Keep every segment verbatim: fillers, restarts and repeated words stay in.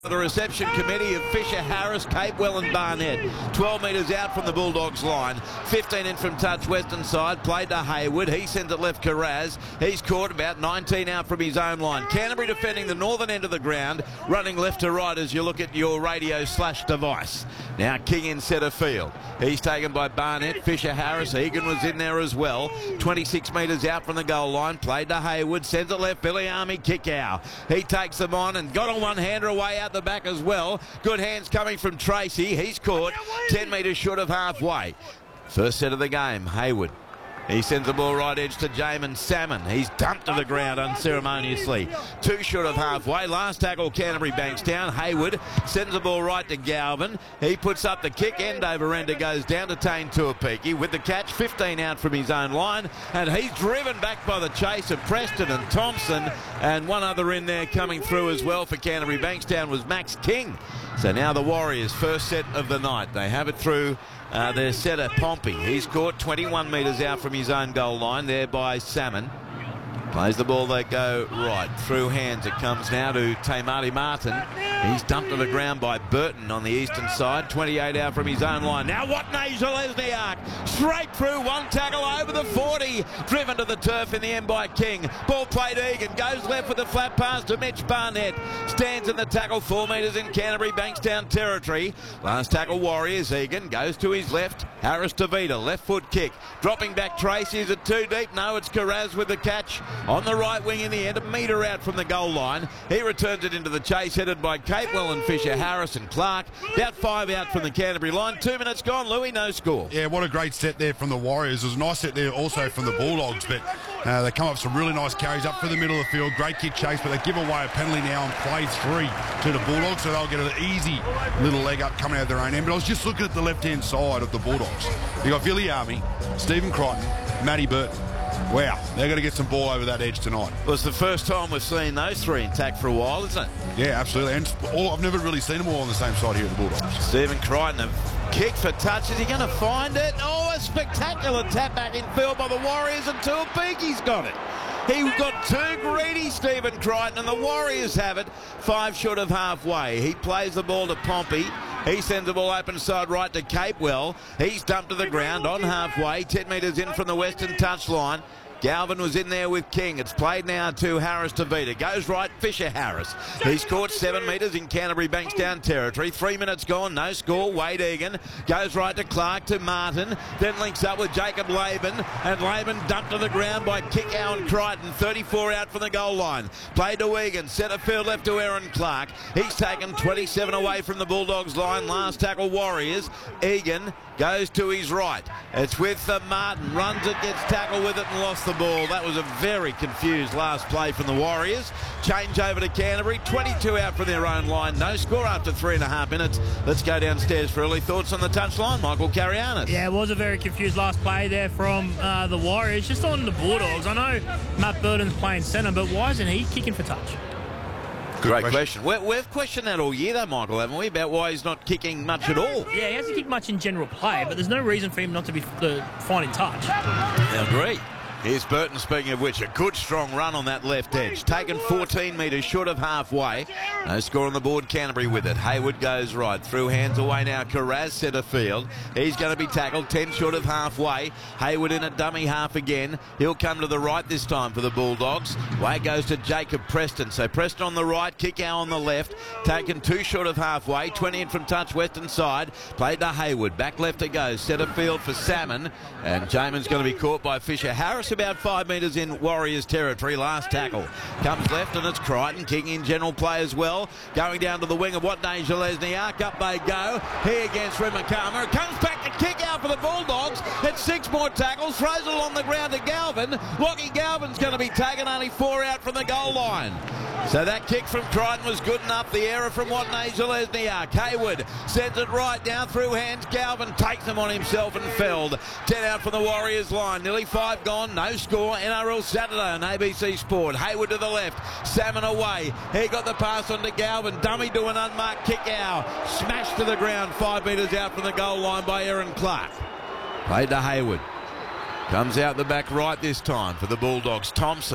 The reception committee of Fisher, Harris, Capewell and Barnett. twelve metres out from the Bulldogs line. fifteen in from touch, western side. Played to Hayward. He sends it left Carraz. He's caught about nineteen out from his own line. Canterbury defending the northern end of the ground, running left to right as you look at your radio slash device. Now King in centre field. He's taken by Barnett. Fisher, Harris. Egan was in there as well. twenty-six metres out from the goal line. Played to Hayward. Sends it left. Billy Army kick out. He takes them on and got a one-hander away out the back as well. Good hands coming from Tracy. He's caught ten metres short of halfway. First set of the game, Hayward. He sends the ball right edge to Jamin Salmon. He's dumped to the ground unceremoniously. Two short of halfway. Last tackle, Canterbury banks down. Hayward sends the ball right to Galvin. He puts up the kick. End over ender goes down to Tane Tuapiki with the catch. fifteen out from his own line. And he's driven back by the chase of Preston and Thompson. And one other in there coming through as well for Canterbury Bankstown was Max King. So now the Warriors, first set of the night. They have it through uh, their setter, Pompey. He's caught twenty-one metres out from his own goal line there by Salmon. Plays the ball, they go right. Through hands it comes now to Tamati Martin. He's dumped to the ground by Burton on the eastern side. twenty-eight out from his own line. Now Watney Lesniak. Straight through, one tackle over the forty. Driven to the turf in the end by King. Ball played Egan. Goes left with the flat pass to Mitch Barnett. Stands in the tackle, four metres in Canterbury Bankstown territory. Last tackle Warriors. Egan goes to his left. Harris to Vida. Left foot kick. Dropping back Tracy. Is it too deep? No, it's Carraz with the catch. On the right wing in the end, a metre out from the goal line. He returns it into the chase, headed by Capewell and Fisher, Harris and Clark. About five out from the Canterbury line. Two minutes gone, Louis, no score. Yeah, what a great set there from the Warriors. It was a nice set there also from the Bulldogs, but uh, they come up with some really nice carries up for the middle of the field. Great kick chase, but they give away a penalty now on play three to the Bulldogs, so they'll get an easy little leg up coming out of their own end. But I was just looking at the left-hand side of the Bulldogs. You got Billy Army, Stephen Crichton, Matty Burton. Wow, they're going to get some ball over that edge tonight. Well, it's the first time we've seen those three intact for a while, isn't it? Yeah, absolutely. And all, I've never really seen them all on the same side here at the Bulldogs. Stephen Crichton, a kick for touch. Is he going to find it? Oh, a spectacular tap back in field by the Warriors, and Tuapiki's got it. He got too greedy, Stephen Crichton, and the Warriors have it. Five short of halfway. He plays the ball to Pompey. He sends the ball open side right to Capewell. He's dumped to the ground on halfway. ten metres in from the western touchline. Galvin was in there with King. It's played now to Harris to Vida. Goes right, Fisher Harris. He's caught seven metres in Canterbury Bankstown territory. Three minutes gone, no score. Wade Egan goes right to Clark to Martin. Then links up with Jacob Laban. And Laban dumped to the ground by Kickow and Crichton. thirty-four out from the goal line. Played to Egan. Centre field left to Aaron Clark. He's taken twenty-seven away from the Bulldogs line. Last tackle Warriors. Egan goes to his right. It's with uh, Martin. Runs it, gets tackled with it and lost the ball. That was a very confused last play from the Warriors. Change over to Canterbury. twenty-two out from their own line. No score after three and a half minutes. Let's go downstairs for early thoughts on the touchline. Michael Carianis. Yeah, it was a very confused last play there from uh, the Warriors. Just on the Bulldogs. I know Matt Burton's playing centre, but why isn't he kicking for touch? Good Great question. question. We, we've questioned that all year, though, Michael, haven't we, about why he's not kicking much at all? Yeah, he hasn't kicked much in general play, but there's no reason for him not to be uh, finding touch. I agree. Here's Burton, speaking of which, a good strong run on that left edge. Taken fourteen metres short of halfway. No score on the board, Canterbury with it. Hayward goes right. Through hands away now, Carraz centre field. He's going to be tackled, ten short of halfway. Hayward in a dummy half again. He'll come to the right this time for the Bulldogs. Way goes to Jacob Preston. So Preston on the right, Kickow on the left. Taken two short of halfway. twenty in from touch, western side. Played to Hayward. Back left it goes. Centre field for Salmon. And Jamin's going to be caught by Fisher Harris. About five metres in Warriors territory. Last tackle comes left and it's Crichton. King in general play as well. Going down to the wing of Watney Lesniak. Up they go. He against Rimakama. It comes back to kick out for the Bulldogs. It's six more tackles. Throws it along the ground to Galvin. Lockie Galvin's going to be taken. Only four out from the goal line. So that kick from Crichton was good enough. The error from Watney Lesniak. Hayward sends it right down through hands. Galvin takes them on himself and felled. ten out from the Warriors line. Nearly five gone. No score. N R L Saturday on A B C Sport. Hayward to the left. Salmon away. He got the pass on to Galvin. Dummy to an unmarked kick out. Smashed to the ground five metres out from the goal line by Aaron Clark. Played to Hayward. Comes out the back right this time for the Bulldogs. Thompson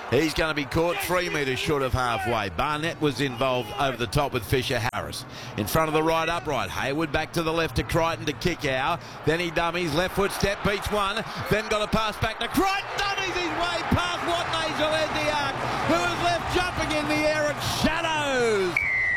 He's going to be caught three metres short of halfway. Barnett was involved over the top with Fisher Harris. In front of the right upright. Hayward back to the left to Crichton to kick out. Then he dummies. Left foot step beats one. Then got a pass back to Crichton. Dummies his way past Watney Zalesiak, who is left jumping in the air at shadows.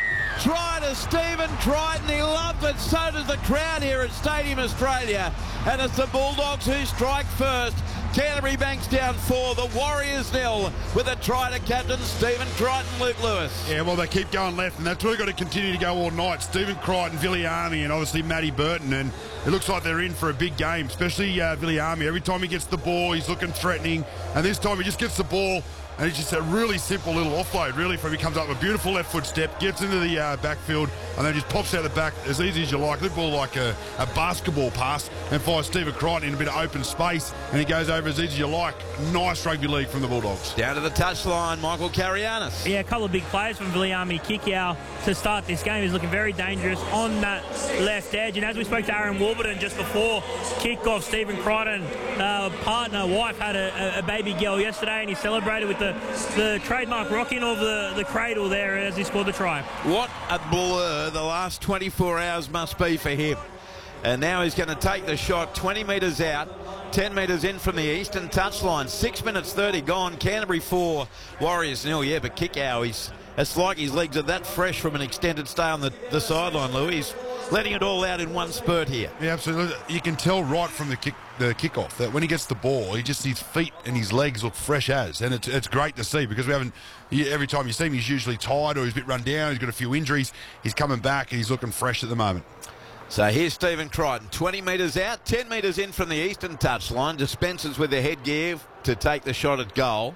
Try to Stephen Crichton. He loves it. So does the crowd here at Stadium Australia. And it's the Bulldogs who strike first. Canterbury Bankstown four, the Warriors nil, with a try to captain Stephen Crichton, Luke Lewis. Yeah, well, they keep going left, and that's really got to continue to go all night. Stephen Crichton, Viliami, and obviously Matty Burton, and it looks like they're in for a big game, especially uh, Viliami. Every time he gets the ball, he's looking threatening, and this time he just gets the ball, and it's just a really simple little offload, really, from he comes up with a beautiful left foot step, gets into the uh, backfield, and then just pops out the back as easy as you like. The ball like a, a basketball pass, and finds Stephen Crichton in a bit of open space, and he goes over as easy as you like. Nice rugby league from the Bulldogs. Down to the touchline, Michael Carianis. Yeah, a couple of big plays from Viliami Kikau to start this game. He's looking very dangerous on that left edge. And as we spoke to Aaron Warburton just before kick-off, Stephen Crichton, uh, partner, wife, had a, a baby girl yesterday, and he celebrated with the, the trademark rocking of the, the cradle there as he scored the try. What a blur the last twenty-four hours must be for him. And now he's going to take the shot twenty metres out, ten metres in from the eastern touchline. six minutes thirty gone. Canterbury four, Warriors nil. Yeah, but Kikau, he's, it's like his legs are that fresh from an extended stay on the, the sideline, Louis. He's letting it all out in one spurt here. Yeah, absolutely. You can tell right from the kick, the kickoff that when he gets the ball, he just his feet and his legs look fresh as, and it's it's great to see because we haven't. Every time you see him, he's usually tired or he's a bit run down. He's got a few injuries. He's coming back and he's looking fresh at the moment. So here's Stephen Crichton, twenty metres out, ten metres in from the eastern touchline. Dispenses with the headgear to take the shot at goal.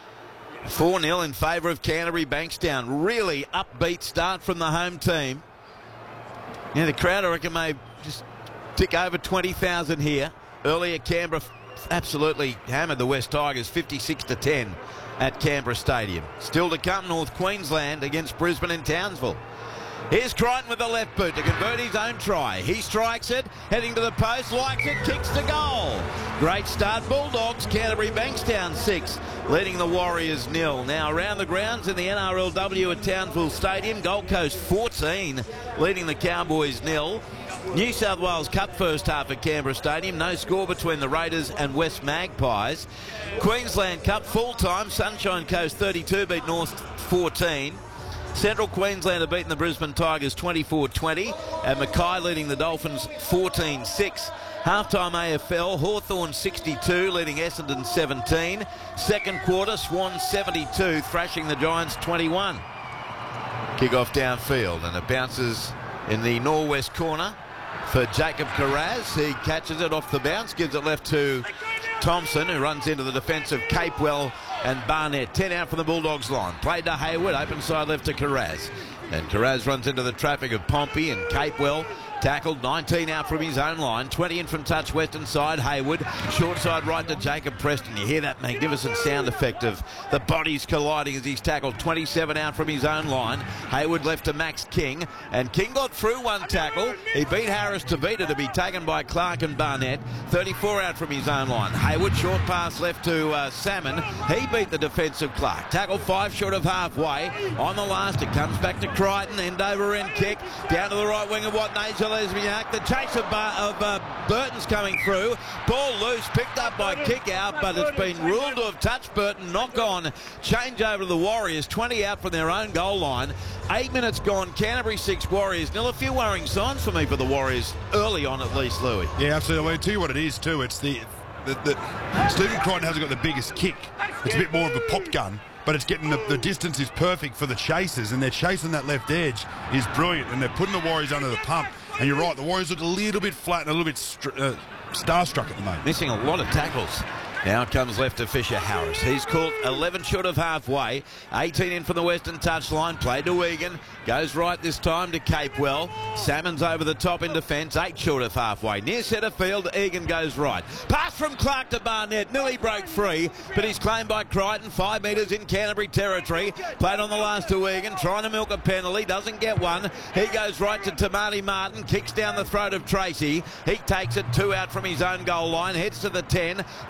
four nil in favour of Canterbury Bankstown. Really upbeat start from the home team. Now the crowd, I reckon, may just tick over twenty thousand here. Earlier, Canberra absolutely hammered the West Tigers fifty-six to ten at Canberra Stadium. Still to come, North Queensland against Brisbane in Townsville. Here's Crichton with the left boot to convert his own try. He strikes it, heading to the post, likes it, kicks to goal. Great start, Bulldogs. Canterbury Bankstown six, leading the Warriors nil. Now around the grounds in the N R L W at Townsville Stadium, Gold Coast fourteen, leading the Cowboys nil. New South Wales Cup first half at Canberra Stadium. No score between the Raiders and West Magpies. Queensland Cup full time. Sunshine Coast thirty-two beat North fourteen. Central Queensland have beaten the Brisbane Tigers twenty-four twenty, and Mackay leading the Dolphins fourteen six. Halftime A F L, Hawthorn sixty-two, leading Essendon seventeen. Second quarter, Swans seventy-two, thrashing the Giants twenty-one. Kick-off downfield, and it bounces in the northwest corner for Jacob Carraz. He catches it off the bounce, gives it left to Thompson, who runs into the defence of Capewell and Barnett. ten out from the Bulldogs line. Played to Hayward, open side left to Carraz. And Carraz runs into the traffic of Pompey and Capewell. Tackled, nineteen out from his own line, twenty in from touch western side. Hayward, short side right to Jacob Preston. You hear that magnificent sound effect of the bodies colliding as he's tackled. twenty-seven out from his own line. Hayward left to Max King, and King got through one tackle. He beat Harris to Vita to be taken by Clark and Barnett. thirty-four out from his own line. Hayward, short pass left to uh, Salmon. He beat the defence of Clark. Tackle five short of halfway. On the last, it comes back to Crichton. End over end kick. Down to the right wing of Watney Zalesiak. The chase of, Bar of uh, Burton's coming through. Ball loose, picked up by kick out, but it's been ruled to have touched Burton. Knock on. Change over to the Warriors. twenty out from their own goal line. Eight minutes gone. Canterbury six, Warriors nil. A few worrying signs for me for the Warriors early on, at least, Louis. Yeah, absolutely. I'll tell you what it is too. It's the, the, the Stephen Crichton hasn't got the biggest kick. It's a bit more of a pop gun, but it's getting the, the distance is perfect for the chasers, and they're chasing that left edge is brilliant, and they're putting the Warriors under the pump. And you're right, the Warriors look a little bit flat and a little bit uh, starstruck at the moment. Missing a lot of tackles. Now it comes left to Fisher Harris. He's caught eleven short of halfway. eighteen in from the western touchline. Played to Egan. Goes right this time to Capewell. Salmon's over the top in defence. Eight short of halfway. Near centre field, Egan goes right. Pass from Clark to Barnett. Nearly broke free, but he's claimed by Crichton. Five metres in Canterbury territory. Played on the last to Egan. Trying to milk a penalty. Doesn't get one. He goes right to Tamati Martin. Kicks down the throat of Tracy. He takes it two out from his own goal line. Heads to the ten. Then uh,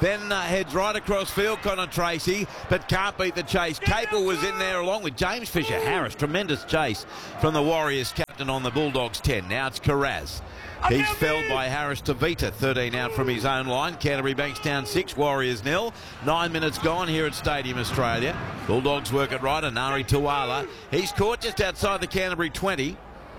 heads right across field, Connor Tracy, but can't beat the chase. Capel was in there along with James Fisher Harris. Tremendous chase from the Warriors captain on the Bulldogs ten. Now it's Carraz. He's felled by Harris Tavita, thirteen out from his own line. Canterbury Bankstown six, Warriors nil. Nine minutes gone here at Stadium Australia. Bulldogs work it right, Anari Tuala. He's caught just outside the Canterbury twenty.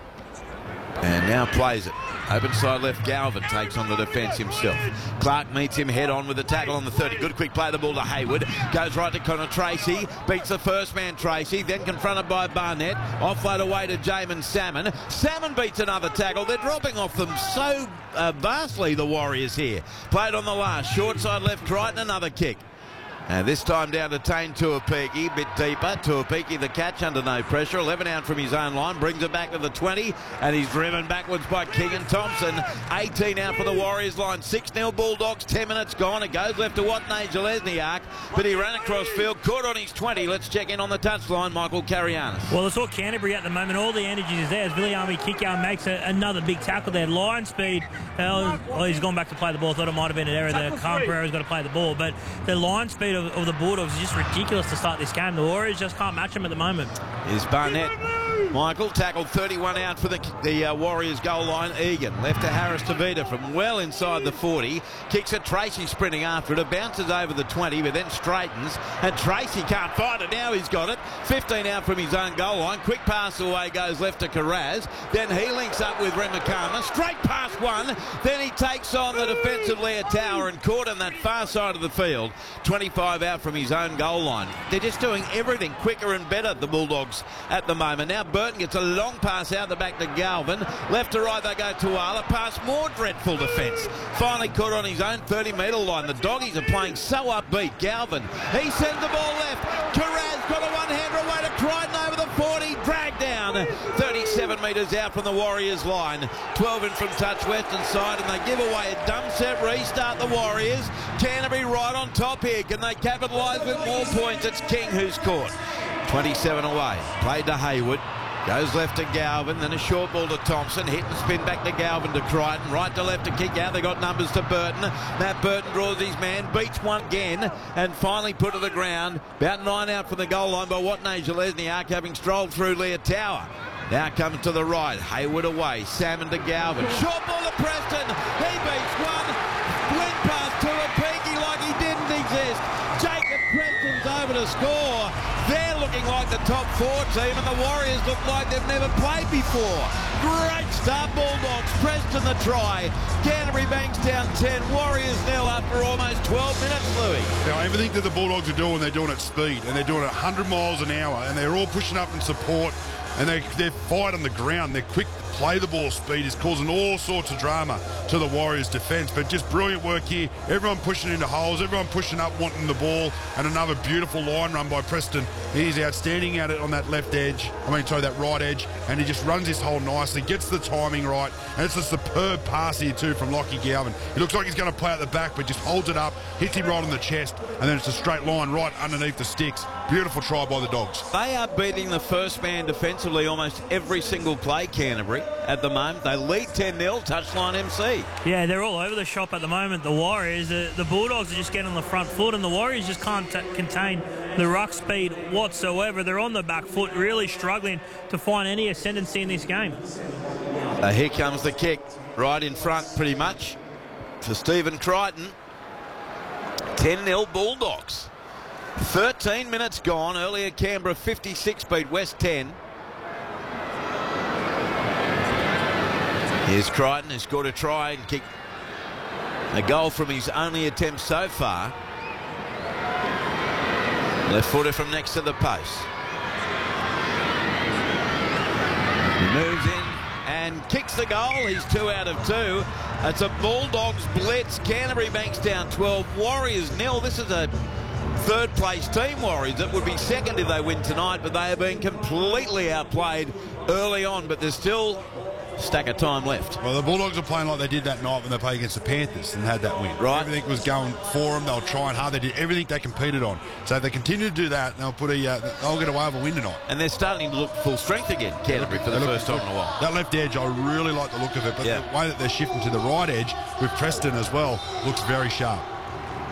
And now plays it. Open side left, Galvin takes on the defence himself. Clark meets him head on with a tackle on the thirty. Good quick play the ball to Hayward. Goes right to Connor Tracy. Beats the first man, Tracy. Then confronted by Barnett. Offload away to Jamin Salmon. Salmon beats another tackle. They're dropping off them so uh, vastly, the Warriors here. Played on the last. Short side left, Crichton, another kick. And this time down to Tane Tuapiki, bit deeper. Tuapiki the catch under no pressure. eleven out from his own line, brings it back to the twenty, and he's driven backwards by Keegan Thompson. eighteen out for the Warriors line, six nil Bulldogs, ten minutes gone. It goes left to Watney Jelesniak, but he ran across field, caught on his twenty. Let's check in on the touchline, Michael Carianis. Well, it's all Canterbury at the moment. All the energy is there as Viliami Kikau makes a, another big tackle there. Line speed, uh, well, he's gone back to play the ball. Thought it might have been an error there. Khan Pereira's got to play the ball, but the line speed Of, of the Bulldogs is just ridiculous to start this game. The Warriors just can't match them at the moment. Here's Barnett. Michael tackled thirty-one out for the, the uh, Warriors goal line. Egan left to Harris Tavita from well inside the forty. Kicks it, Tracy sprinting after it. It bounces over the twenty, but then straightens. And Tracy can't find it. Now he's got it. fifteen out from his own goal line. Quick pass away, goes left to Carraz. Then he links up with Remakama. Straight past one. Then he takes on the defensive Leah Tower and caught on that far side of the field. twenty-five out from his own goal line. They're just doing everything quicker and better, the Bulldogs, at the moment. Now Burton gets a long pass out the back to Galvin. Left to right they go to Tuala. Past more dreadful defence. Finally caught on his own thirty metre line. The Doggies are playing so upbeat. Galvin, he sends the ball left. Carraz got a one-hander away to Crichton over the forty. Dragged down. thirty-seven metres out from the Warriors line. twelve in from touch western side, and they give away a dumb set restart, the Warriors. Canterbury right on top here. Can they capitalise with more points? It's King who's caught. twenty-seven away. Played to Hayward. Goes left to Galvin, then a short ball to Thompson. Hit and spin back to Galvin to Crichton. Right to left to kick out. They got numbers to Burton. Matt Burton draws his man, beats one again, and finally put to the ground. About nine out from the goal line by Watney Jelesniak, having strolled through Leah Tower. Now comes to the right. Hayward away. Salmon to Galvin. Short ball to Preston. He beats one. Went past Tuapiki like he didn't exist. Jacob Preston's over to score. They're looking like the top four team, and the Warriors look like they've never played before. Great start, Bulldogs. Preston the try. Canterbury Bankstown ten. Warriors nil after almost twelve minutes, Louis. Now, everything that the Bulldogs are doing, they're doing at speed, and they're doing it one hundred miles an hour, and they're all pushing up in support, and they, they're fight on the ground. They're quick. Play the ball speed is causing all sorts of drama to the Warriors defence, but just brilliant work here. Everyone pushing into holes, everyone pushing up, wanting the ball, and another beautiful line run by Preston. He's outstanding at it on that left edge, I mean, sorry, that right edge, and he just runs his hole nicely, gets the timing right, and it's a superb pass here too from Lockie Galvin. He looks like he's going to play at the back, but just holds it up, hits him right on the chest, and then it's a straight line right underneath the sticks. Beautiful try by the Dogs. They are beating the first man defensively almost every single play, Canterbury, at the moment. They lead ten nil, touchline M C. Yeah, they're all over the shop at the moment, the Warriors. The, the Bulldogs are just getting on the front foot, and the Warriors just can't t- contain the ruck speed whatsoever. They're on the back foot, really struggling to find any ascendancy in this game. Uh, here comes the kick, right in front pretty much, to Stephen Crichton. ten nil Bulldogs. thirteen minutes gone. Earlier Canberra fifty-six beat West ten. Here's Crichton, who's scored a try and kicked a goal from his only attempt so far. Left footer from next to the post. He moves in and kicks the goal. He's two out of two. It's a Bulldogs blitz. Canterbury Bankstown twelve, Warriors nil. This is a third place team, Warriors. It would be second if they win tonight, but they have been completely outplayed early on, but there's still stack of time left. Well, the Bulldogs are playing like they did that night when they played against the Panthers and had that win. Right. Everything was going for them. They were trying hard. They did everything they competed on. So if they continue to do that, they'll put a uh, they'll get away with a win tonight. And they're starting to look full strength again, Canterbury, for the first time in a while. That left edge, I really like the look of it, but yeah. the way that they're shifting to the right edge with Preston as well looks very sharp.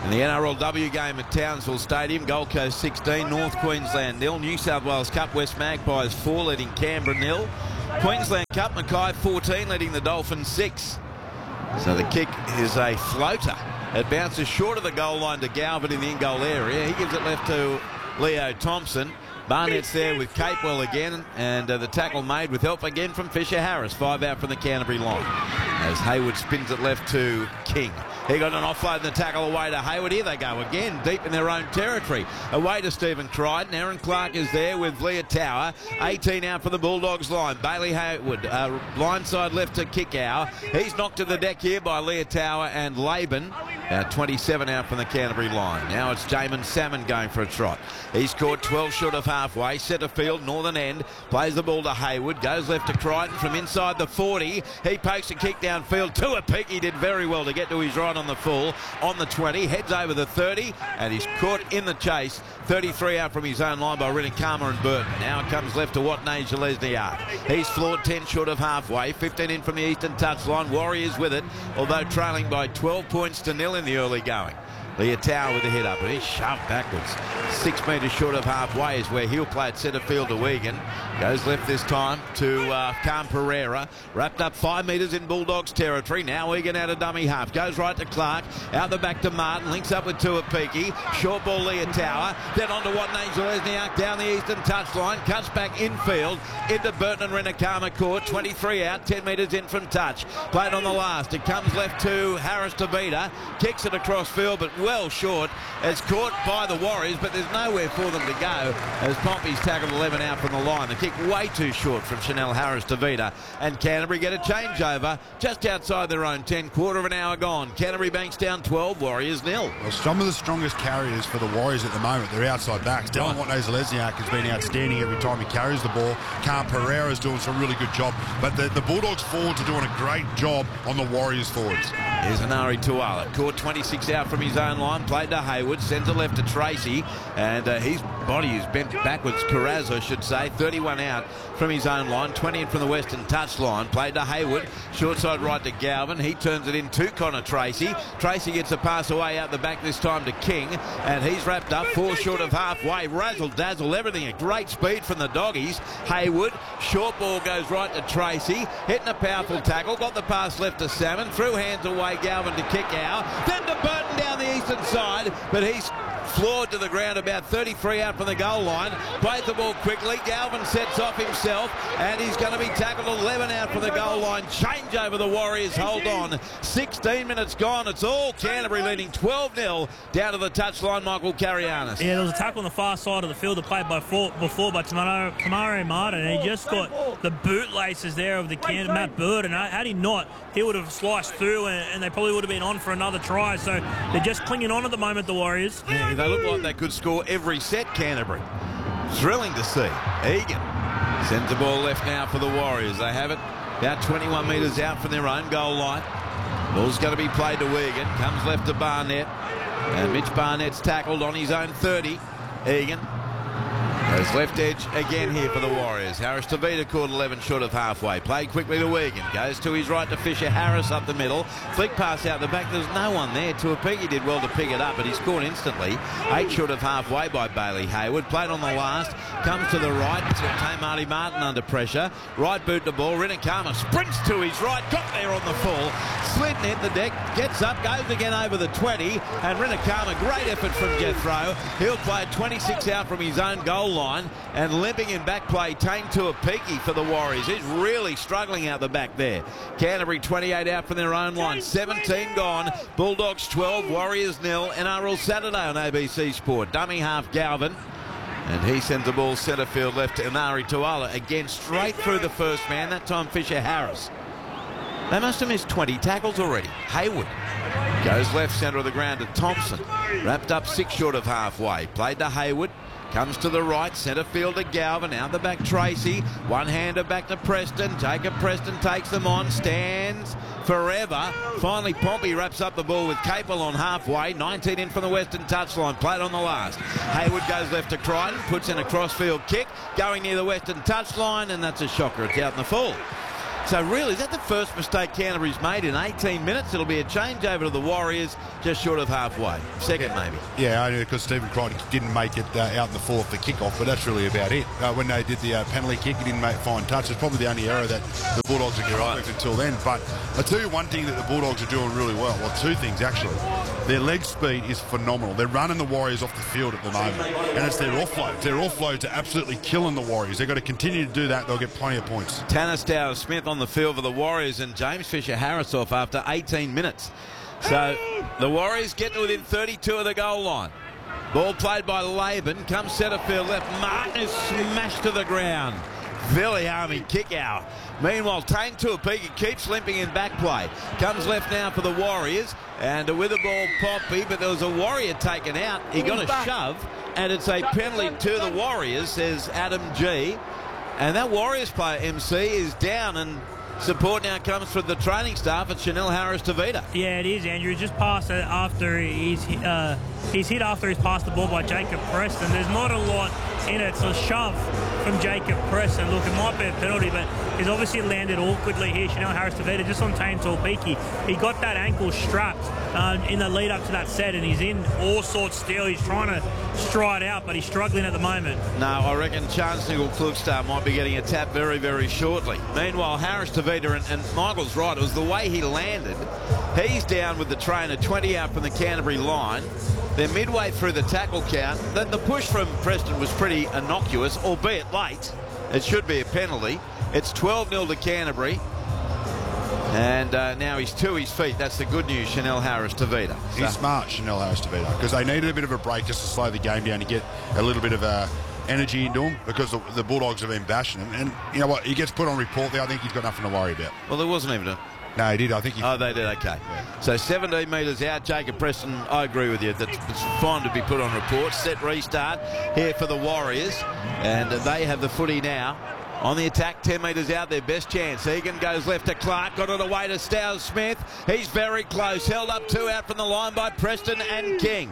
In the N R L W game at Townsville Stadium, Gold Coast sixteen, North Queensland nil. New South Wales Cup, West Magpies four, leading Canberra nil. Queensland Cup, Mackay fourteen, leading the Dolphins six. So the kick is a floater. It bounces short of the goal line to Galvin in the in-goal area. He gives it left to Leo Thompson. Barnett's there with Capewell again, and uh, the tackle made with help again from Fisher Harris. Five out from the Canterbury line as Hayward spins it left to King. He got an offload and the tackle away to Hayward. Here they go again, deep in their own territory. Away to Stephen Crichton. Aaron Clark is there with Leah Tower. eighteen out for the Bulldogs line. Bailey Hayward, uh, blindside left to Kickow. He's knocked to the deck here by Leah Tower and Laban. Uh, twenty-seven out from the Canterbury line. Now it's Jamin Salmon going for a trot. He's scored twelve short of halfway. Centre field, northern end. Plays the ball to Hayward. Goes left to Crichton from inside the forty. He pokes a kick downfield to a peak. He did very well to get to his right on the full. On the twenty. Heads over the thirty. And he's caught in the chase. thirty-three out from his own line by Rinakama and Burton. Now it comes left to Watney Jalesniak. He's floored ten short of halfway. fifteen in from the eastern touchline. Warriors with it, although trailing by twelve points to nil in the early going. Leah Tower with the hit up, and he's shoved backwards. Six metres short of halfway is where he'll play at centre field to Wigan. Goes left this time to uh, Khan Pereira. Wrapped up five metres in Bulldogs territory. Now Wigan out of dummy half. Goes right to Clark. Out the back to Martin. Links up with Tuapiki. Short ball Leah Tower. Then on to Watney Jalesniak down the eastern touchline. Cuts back infield into Burton and Rinakama court. twenty-three out. ten metres in from touch. Played on the last. It comes left to Harris Tavita. Kicks it across field, but well short. It's caught by the Warriors, but there's nowhere for them to go as Pompey's tackled eleven out from the line. The kick way too short from Chanel Harris Tavita, and Canterbury get a changeover just outside their own ten. Quarter of an hour gone. Canterbury Banks down twelve, Warriors nil. Well, some of the strongest carriers for the Warriors at the moment, they're outside backs. Dylan Watney Jalesniak has been outstanding every time he carries the ball. Khan Pereira's doing some really good job, but the, the Bulldogs forwards are doing a great job on the Warriors forwards. Here's Anari Tuala. Caught twenty-six out from his own line. Played to Hayward. Sends it left to Tracy. And uh, his body is bent backwards. Carraz, I should say. thirty-one out from his own line. twenty in from the western touch line. Played to Hayward. Short side right to Galvin. He turns it in to Connor Tracy. Tracy gets a pass away out the back this time to King. And he's wrapped up. Four short of halfway. Razzle dazzle. Everything at great speed from the doggies. Hayward. Short ball goes right to Tracy. Hitting a powerful tackle. Got the pass left to Salmon. Through hands away. Galvin to kick out. Then to Burton down the eastern side. But he's floored to the ground about thirty-three out from the goal line. Plays the ball quickly. Galvin sets off himself, and he's going to be tackled eleven out from the goal line. Change over the Warriors. Hold on. sixteen minutes gone. It's all Canterbury leading twelve nil down to the touchline. Michael Carianis. Yeah, there was a tackle on the far side of the field that played by four, before by Tamaro, Tamaro Martin, and he just got the bootlaces there of the can Matt Burton. Had he not, he would have sliced through, and, and they probably would have been on for another try. So they're just clinging on at the moment, the Warriors. Yeah, they look like they could score every set, Canterbury. Thrilling to see. Egan sends the ball left now for the Warriors. They have it about twenty-one metres out from their own goal line. Ball's going to be played to Egan. Comes left to Barnett. And Mitch Barnett's tackled on his own thirty. Egan goes left edge again here for the Warriors. Harris Tavita caught eleven short of halfway. Played quickly to Egan. Goes to his right to Fisher Harris up the middle. Flick pass out the back. There's no one there. Tuapiki did well to pick it up, but he's caught instantly. Eight short of halfway by Bailey Hayward. Played on the last. Comes to the right. Tay Marty Martin under pressure. Right boot the ball. Rinakama sprints to his right. Got there on the full. Slid hit the deck. Gets up. Goes again over the twenty. And Rinakama, great effort from Jethro. He'll play twenty-six out from his own goal line. And limping in back play, Tane Tuapiki for the Warriors. He's really struggling out the back there. Canterbury twenty-eight out from their own line. seventeen gone. Bulldogs twelve, Warriors nil. N R L Saturday on A B C Sport. Dummy half Galvin. And he sends the ball centre field left to Anari Tuala. Again, straight through the first man. That time Fisher Harris. They must have missed twenty tackles already. Hayward goes left centre of the ground to Thompson. Wrapped up six short of halfway. Played to Hayward. Comes to the right, centre field to Galvin, out the back Tracy, one-hander back to Preston, Jacob Preston takes them on, stands forever. Finally Pompey wraps up the ball with Capel on halfway, nineteen in from the western touchline, played on the last. Hayward goes left to Crichton, puts in a crossfield kick, going near the western touchline, and that's a shocker, it's out in the full. So really, is that the first mistake Canterbury's made in eighteen minutes? It'll be a changeover to the Warriors just short of halfway. Second, yeah. maybe. Yeah, only because Stephen Crichton didn't make it uh, out in the fourth for kickoff, but that's really about it. Uh, when they did the uh, penalty kick, he didn't make fine touch. It's probably the only error that the Bulldogs have got right with until then. But I'll tell you one thing that the Bulldogs are doing really well. Well, two things, actually. Their leg speed is phenomenal. They're running the Warriors off the field at the moment. And it's their offloads. Their offloads are absolutely killing the Warriors. They've got to continue to do that. They'll get plenty of points. Tanner Stowers-Smith on the field for the Warriors and James Fisher-Harris off after eighteen minutes. So the Warriors getting within thirty-two of the goal line. Ball played by Laban. Comes centre field left. Martin is smashed to the ground. Viliami kick out. Meanwhile, Tane Tuapiki keeps limping in back play. Comes left now for the Warriors. And with the ball, Poppy, but there was a Warrior taken out. He got a shove, and it's a penalty to the Warriors, says Adam G. And that Warriors player, M C, is down, and support now comes from the training staff at Chanel Harris-Tavita. Yeah, it is, Andrew. Just passed it after he's uh, he's hit after he's passed the ball by Jacob Preston. There's not a lot in it. It's a shove from Jacob Preston. Look, it might be a penalty, but he's obviously landed awkwardly here. Chanel Harris-Tavita just on Tane Tuapiki. He got that ankle strapped uh, in the lead up to that set, and he's in all sorts still. He's trying to stride out, but he's struggling at the moment. No, I reckon Chance Nickel-Klugstar might be getting a tap very, very shortly. Meanwhile, Harris-Tavita, and, and Michael's right, it was the way he landed. He's down with the trainer, twenty out from the Canterbury line. They're midway through the tackle count. The, the push from Preston was pretty innocuous, albeit late. It should be a penalty. It's twelve nil to Canterbury. And uh, now he's to his feet. That's the good news, Chanel Harris-Tavita. He's So. smart, Chanel Harris-Tavita, because they needed a bit of a break just to slow the game down to get a little bit of uh, energy into him, because the, the Bulldogs have been bashing him. And you know what? He gets put on report there. I think he's got nothing to worry about. Well, there wasn't even a... No, he did. I think he... Oh, they did, okay. Yeah. So seventeen metres out, Jacob Preston, I agree with you. That's, it's fine to be put on report. Set restart here for the Warriors. And they have the footy now. On the attack, ten metres out, their best chance. Egan goes left to Clark, got it away to Stowers-Smith. He's very close, held up two out from the line by Preston and King.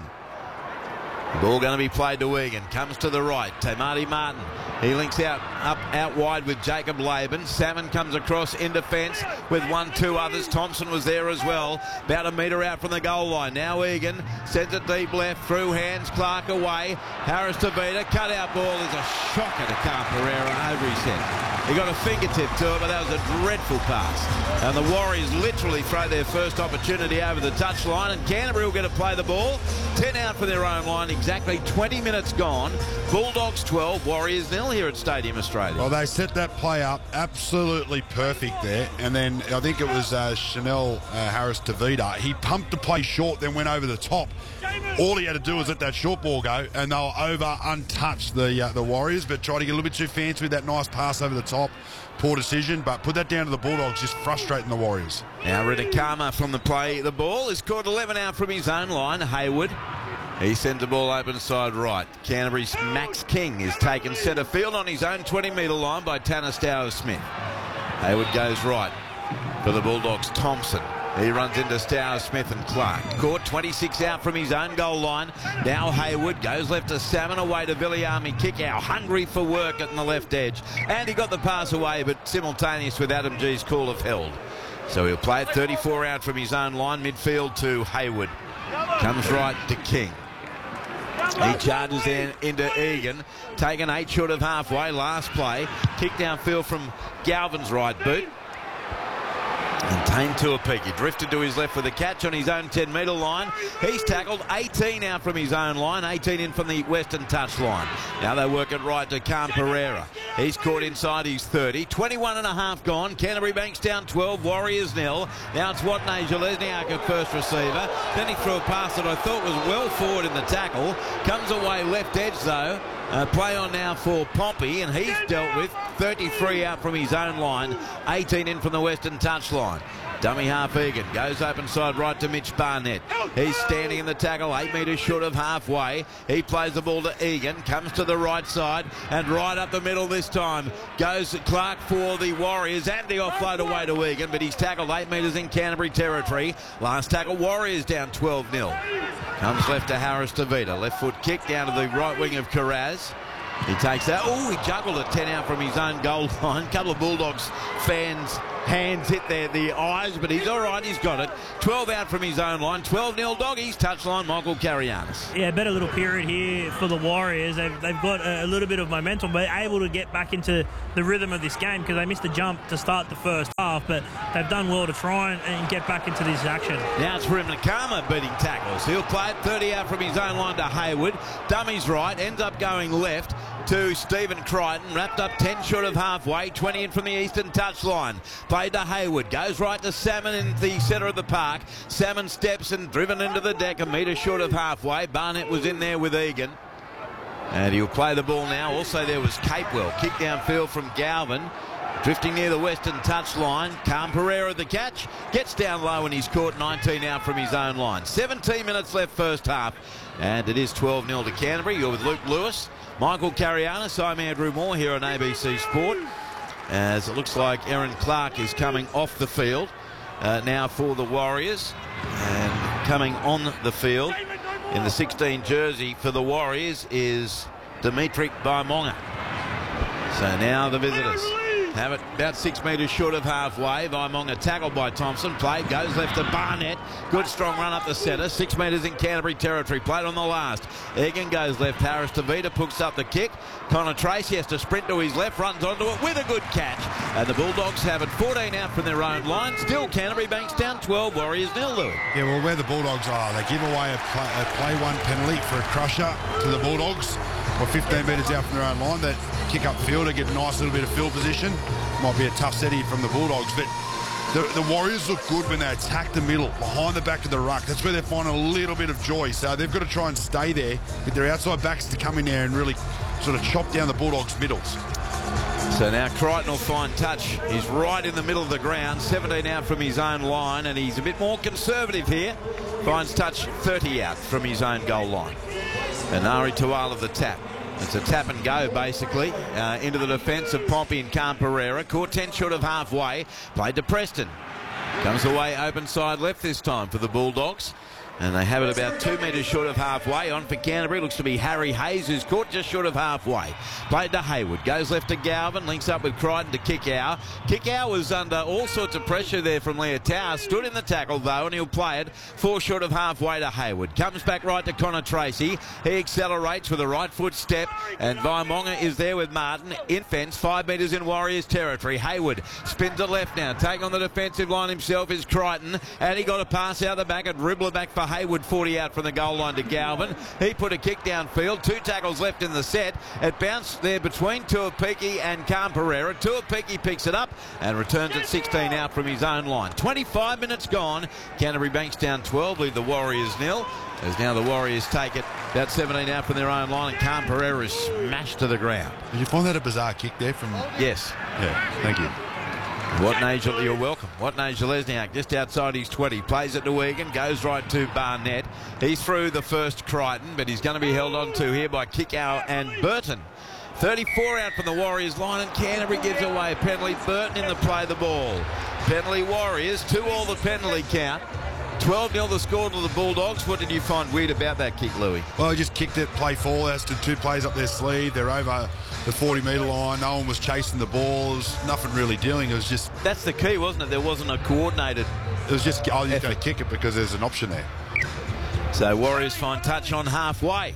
Ball going to be played to Egan. Comes to the right. Tamati Martin. He links out up out wide with Jacob Laban. Salmon comes across in defence with one, two others. Thompson was there as well. About a metre out from the goal line. Now Egan sends it deep left through hands. Clark away. Harris-Tavita. Cut out ball is a shocker to Carl Pereira over his head. He got a fingertip to it, but that was a dreadful pass. And the Warriors literally throw their first opportunity over the touchline, and Canterbury will get to play the ball. ten out for their own line. Exactly twenty minutes gone. Bulldogs twelve, Warriors nil here at Stadium Australia. Well, they set that play up absolutely perfect there. And then I think it was uh, Chanel uh, Harris-Tavita. He pumped the play short, then went over the top. All he had to do was let that short ball go, and they were over untouched, the uh, the Warriors, but tried to get a little bit too fancy with that nice pass over the top. Poor decision, but put that down to the Bulldogs, just frustrating the Warriors. Now Ridikama from the play. The ball is caught eleven out from his own line. Hayward. He sends the ball open side right. Canterbury's Max King is taken centre field on his own twenty metre line by Tanner Stowers-Smith. Hayward goes right for the Bulldogs. Thompson. He runs into Stowers-Smith and Clark. Caught twenty-six out from his own goal line. Now Hayward goes left to Salmon, away to Viliami. Kick out, hungry for work at the left edge. And he got the pass away, but simultaneous with Adam G's call of held. So he'll play it thirty-four out from his own line. Midfield to Hayward. Comes right to King. He charges in into Egan. Taken eight short of halfway. Last play. Kick downfield from Galvin's right boot. And Tane Tuapiki drifted to his left with a catch on his own ten metre line. He's tackled eighteen out from his own line, eighteen in from the western touch line. Now they work it right to Carl Pereira. He's caught inside his thirty. twenty-one and a half gone. Canterbury banks down twelve, Warriors nil. Now it's Watney Zalesniak at first receiver. Then he threw a pass that I thought was well forward in the tackle. Comes away left edge though. Uh, play on now for Pompey, and he's dealt with thirty-three out from his own line, eighteen in from the western touchline. Dummy half Egan goes open side right to Mitch Barnett. He's standing in the tackle, eight metres short of halfway. He plays the ball to Egan, comes to the right side, and right up the middle this time goes Clark for the Warriors, and the offload away to Egan, but he's tackled eight metres in Canterbury territory. Last tackle, Warriors down twelve nil. Comes left to Harris-Tavita. Left foot kick down to the right wing of Carraz. He takes that. Oh, he juggled it ten out from his own goal line. A couple of Bulldogs fans hands hit the, the eyes, but he's all right, he's got it. twelve out from his own line, twelve nil Doggies, touchline Michael Carianis. Yeah, better little period here for the Warriors. They've, they've got a, a little bit of momentum, but able to get back into the rhythm of this game because they missed a jump to start the first half, but they've done well to try and, and get back into this action. Now it's Rim Nakama beating tackles. He'll play it thirty out from his own line to Hayward. Dummies right, ends up going left to Stephen Crichton, wrapped up ten short of halfway, twenty in from the eastern touchline. Played to Hayward, goes right to Salmon in the centre of the park. Salmon steps and driven into the deck, a metre short of halfway. Barnett was in there with Egan. And he'll play the ball now. Also there was Capewell, kick downfield from Galvin. Drifting near the western touchline. Calm Pereira the catch. Gets down low and he's caught nineteen out from his own line. seventeen minutes left first half. And it is twelve nil to Canterbury. You're with Luke Lewis. Michael Carianis. I'm Andrew Moore here on A B C Sport. As it looks like Aaron Clark is coming off the field uh, now for the Warriors. And coming on the field in the sixteen jersey for the Warriors is Dimitri Baimonga. So now the visitors have it about six metres short of halfway. Vaimonga tackled by Thompson. Play goes left to Barnett. Good strong run up the centre. Six metres in Canterbury territory. Played on the last. Egan goes left. Harris Tavita puts up the kick. Connor Tracy has to sprint to his left. Runs onto it with a good catch. And the Bulldogs have it fourteen out from their own line. Still Canterbury Bankstown twelve. Warriors nil, Louis. Yeah, well, where the Bulldogs are, they give away a play, a play one penalty for a crusher to the Bulldogs. Or fifteen metres out from their own line. That kick up field to get a nice little bit of field position. Might be a tough set here from the Bulldogs, but the, the Warriors look good when they attack the middle, behind the back of the ruck. That's where they find a little bit of joy. So they've got to try and stay there with their outside backs to come in there and really sort of chop down the Bulldogs' middles. So now Crichton will find touch. He's right in the middle of the ground, seventeen out from his own line, and he's a bit more conservative here. Finds touch thirty out from his own goal line. And Ari Tuala the tap. It's a tap and go, basically, uh, into the defence of Pompey and Calm Pereira. Caught ten short of halfway. Played to Preston. Comes away open side left this time for the Bulldogs. And they have it about two metres short of halfway. On for Canterbury. Looks to be Harry Hayes, who's caught just short of halfway. Played to Hayward. Goes left to Galvin. Links up with Crichton to Kickow. Kickow was under all sorts of pressure there from Leotau. Stood in the tackle, though, and he'll play it four short of halfway to Hayward. Comes back right to Connor Tracy. He accelerates with a right foot step. And Vaimonga is there with Martin. In fence, five metres in Warriors territory. Hayward spins it left now. Taking on the defensive line himself is Crichton. And he got a pass out the back. A dribbler back for Hayward, forty out from the goal line to Galvin. He put a kick downfield. Two tackles left in the set. It bounced there between Tuapiki and Calm Pereira. Tuapiki picks it up and returns it sixteen out from his own line. twenty-five minutes gone. Canterbury Bankstown twelve, lead the Warriors nil. As now the Warriors take it about seventeen out from their own line, and Calm Pereira is smashed to the ground. Did you find that a bizarre kick there from... Yes. Yeah, thank you. What Nigel, you're welcome. What Nigel Lesniak just outside his twenty. Plays it to Egan, goes right to Barnett. He's through the first Crichton, but he's going to be held on to here by Kickow and Burton. thirty-four out from the Warriors line, and Canterbury gives away a penalty. Burton in the play the ball. Penalty Warriors, two all the penalty count. twelve nil the score to the Bulldogs. What did you find weird about that kick, Louis? Well, they just kicked it, play four. That's the two plays up their sleeve. They're over the forty metre line. No one was chasing the balls. Nothing really doing. It was just... That's the key, wasn't it? There wasn't a coordinated... It was just, oh, you're going to kick it because there's an option there. So Warriors find touch on halfway.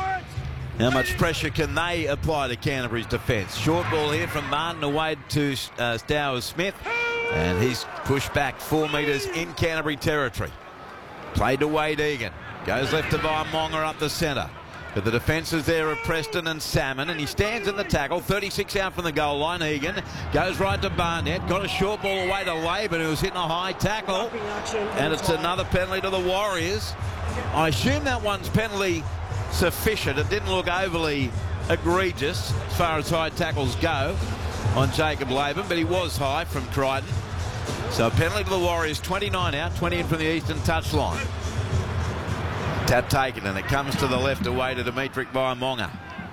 How much pressure can they apply to Canterbury's defence? Short ball here from Martin away to uh, Stowers Smith. And he's pushed back four metres in Canterbury territory. Played to Wade Egan. Goes left to Vaimonga up the centre. But the defences there of Preston and Salmon, and he stands in the tackle. thirty-six out from the goal line. Egan goes right to Barnett. Got a short ball away to Laban, who was hitting a high tackle. And it's another penalty to the Warriors. I assume that one's penalty sufficient. It didn't look overly egregious as far as high tackles go on Jacob Laban, but he was high from Crichton. So a penalty to the Warriors, twenty-nine out, twenty in from the eastern touchline. Tap taken, and it comes to the left away to Dimitri Vaimonga.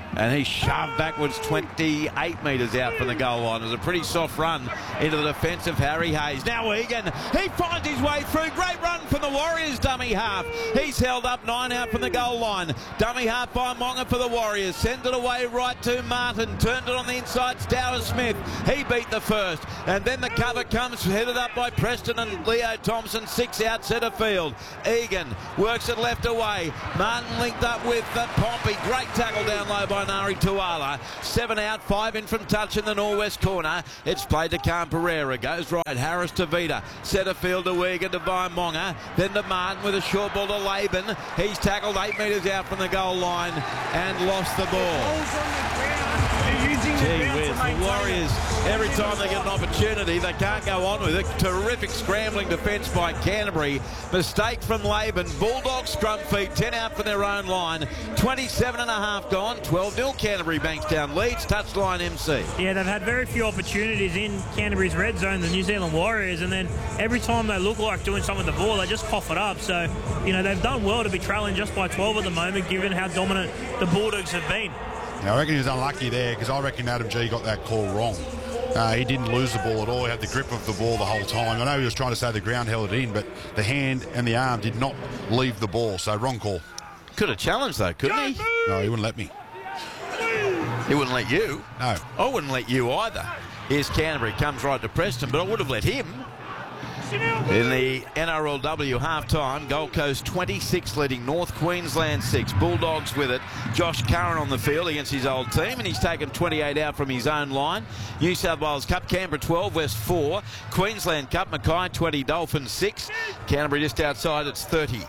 And he shoved backwards twenty-eight metres out from the goal line. It was a pretty soft run into the defence of Harry Hayes. Now Egan, he finds his way through. Great run from the Warriors dummy half. He's held up nine out from the goal line. Dummy half by Monga for the Warriors. Sends it away right to Martin. Turned it on the inside. Stowers Smith. He beat the first. And then the cover comes headed up by Preston and Leo Thompson. Six out centre field. Egan works it left away. Martin linked up with uh, Pompey. Great tackle down low by Nari Tuala. Seven out, five in from touch in the northwest corner. It's played to Khan Pereira. Goes right. Harris to Vita. Centre field to Egan to Vaimonga. Then to Martin with a short ball to Laban. He's tackled eight metres out from the goal line and lost the ball. Gee whiz, the Warriors, every time they get an opportunity, they can't go on with it. Terrific scrambling defence by Canterbury. Mistake from Laban. Bulldogs scrum feet, ten out from their own line. twenty-seven and a half gone. twelve nil Canterbury. Bankstown leads. Touchline M C. Yeah, they've had very few opportunities in Canterbury's red zone, the New Zealand Warriors, and then every time they look like doing something with the ball, they just cough it up. So, you know, they've done well to be trailing just by twelve at the moment, given how dominant the Bulldogs have been. Now, I reckon he was unlucky there because I reckon Adam G got that call wrong. Uh, he didn't lose the ball at all. He had the grip of the ball the whole time. I know he was trying to say the ground held it in, but the hand and the arm did not leave the ball, so wrong call. Could have challenged though, couldn't he? No, he wouldn't let me. He wouldn't let you? No. I wouldn't let you either. Here's Canterbury, comes right to Preston, but I would have let him. In the N R L W half-time, Gold Coast twenty-six leading North Queensland six. Bulldogs with it. Josh Curran on the field against his old team, and he's taken twenty-eight out from his own line. New South Wales Cup, Canberra twelve, West four. Queensland Cup, Mackay twenty, Dolphins six. Canterbury just outside, it's thirty.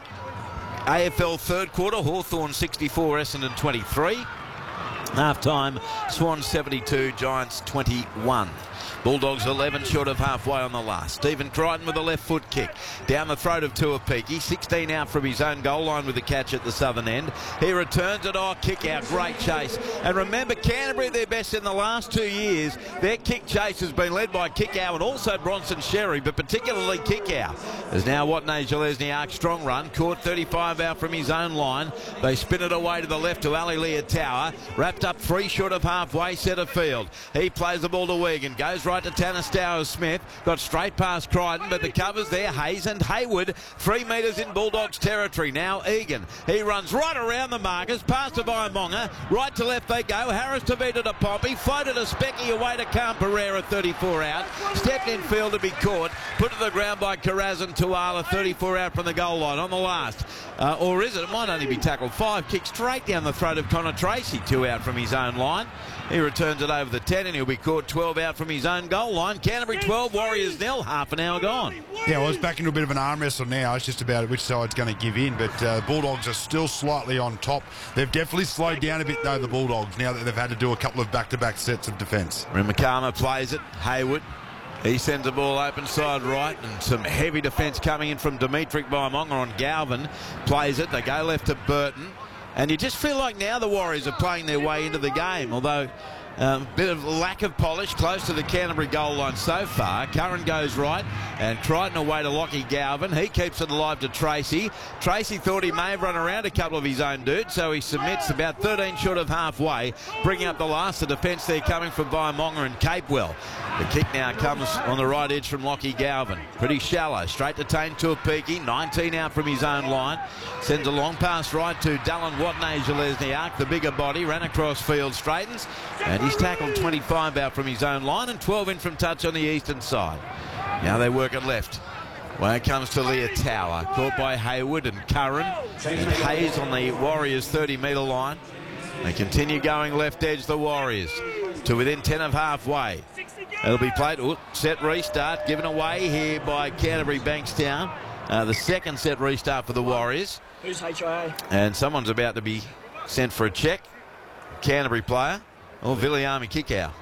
A F L third quarter, Hawthorn sixty-four, Essendon twenty-three. Half-time, Swans seventy-two, Giants twenty-one. Bulldogs eleven short of halfway on the last. Stephen Crichton with a left foot kick. Down the throat of Tuapiki. sixteen out from his own goal line with the catch at the southern end. He returns it. Oh, kick out. Great chase. And remember, Canterbury, their best in the last two years. Their kick chase has been led by Kickow and also Bronson Sherry, but particularly Kickow. There's now Watney Jalesniak, strong run. Caught thirty-five out from his own line. They spin it away to the left to Ali Leah Tower. Wrapped up three short of halfway, centre field. He plays the ball to Wigan. Goes right to Tanner Stowers Smith. Got straight past Crichton, but the cover's there. Hayes and Hayward, three metres in Bulldogs territory. Now Egan. He runs right around the markers, past to Vaimonga. Right to left they go. Harris to Vita to Pompey. Floated a Specky away to Khan Pereira, thirty-four out. Stepped in field to be caught. Put to the ground by Carraz and Tuala, thirty-four out from the goal line on the last. Uh, or is it? It might only be tackled. Five kick straight down the throat of Connor Tracy, two out from his own line. He returns it over the ten and he'll be caught twelve out from his own goal line. Canterbury twelve, Warriors nil, half an hour gone. Yeah, well, it's back into a bit of an arm wrestle now. It's just about which side's going to give in, but uh, Bulldogs are still slightly on top. They've definitely slowed down a bit, though, the Bulldogs, now that they've had to do a couple of back-to-back sets of defence. Rimakama plays it. Hayward. He sends the ball open side right, and some heavy defence coming in from Dimitri Vaimonga on Galvin. Plays it. They go left to Burton. And you just feel like now the Warriors are playing their way into the game, although a um, bit of lack of polish close to the Canterbury goal line so far. Curran goes right and Crichton away to Lockie Galvin. He keeps it alive to Tracy. Tracy thought he may have run around a couple of his own dudes, so he submits about thirteen short of halfway, bringing up the last. The defence there coming from Vaimonga and Capewell. The kick now comes on the right edge from Lockie Galvin. Pretty shallow. Straight to Tane Tuapiki. nineteen out from his own line. Sends a long pass right to Dallin Watney Jalesniak. The bigger body ran across field, straightens, and he's tackled twenty-five out from his own line and twelve in from touch on the eastern side. Now they work it left. When it comes to Leah Tower, caught by Hayward and Curran and Hayes on the Warriors thirty metre line. They continue going left edge, the Warriors, to within ten of halfway. It'll be played. Ooh, set restart given away here by Canterbury Bankstown. Uh, the second set restart for the Warriors. Who's H I A? And someone's about to be sent for a check. Canterbury player. Or Viliami Kickow.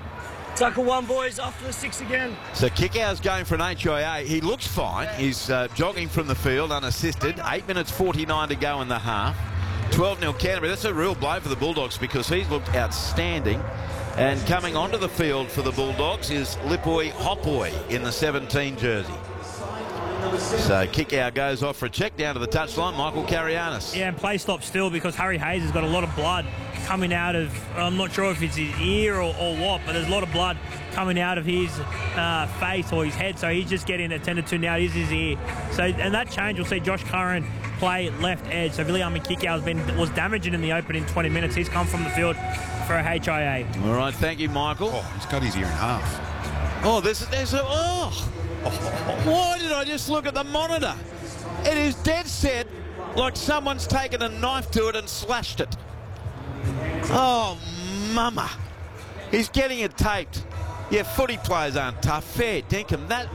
Tackle one, boys, after the six again. So Kickow's going for an H I A. He looks fine. He's uh, jogging from the field unassisted. eight minutes forty-nine to go in the half. twelve nil Canterbury. That's a real blow for the Bulldogs because he's looked outstanding. And coming onto the field for the Bulldogs is Lipoi Hopoi in the seventeen jersey. So kick out goes off for a check down to the touchline. Michael Carianis. Yeah, and play stop still because Harry Hayes has got a lot of blood coming out of, I'm not sure if it's his ear or, or what, but there's a lot of blood coming out of his uh, face or his head, so he's just getting attended to now. It is his ear. So, and that change, we'll see Josh Curran play left edge. So Viliami Kikau has been was damaging in the opening twenty minutes. He's come from the field for a H I A. All right, thank you, Michael. Oh, he's cut his ear in half. Oh, this is there's a oh. Why did I just look at the monitor? It is dead set, like someone's taken a knife to it and slashed it. Oh, mama. He's getting it taped. Yeah, footy players aren't tough. Fair dinkum. That